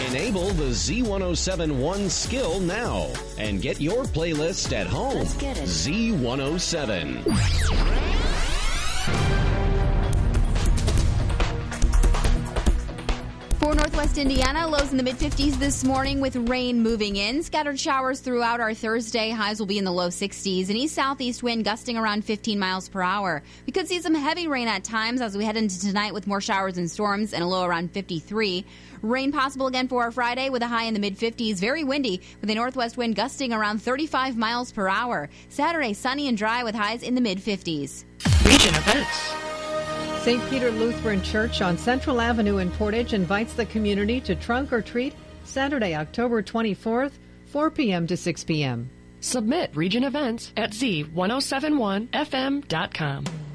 Enable the Z107 One skill now and get your playlist at home. Let's get it. Z107. For Northwest Indiana, lows in the mid-50s this morning with rain moving in. Scattered showers throughout our Thursday. Highs will be in the low 60s. An east-southeast wind gusting around 15 miles per hour. We could see some heavy rain at times as we head into tonight with more showers and storms and a low around 53. Rain possible again for our Friday with a high in the mid-50s. Very windy with a northwest wind gusting around 35 miles per hour. Saturday, sunny and dry with highs in the mid-50s. Region events. St. Peter Lutheran Church on Central Avenue in Portage invites the community to trunk or treat Saturday, October 24th, 4 p.m. to 6 p.m. Submit region events at Z1071FM.com.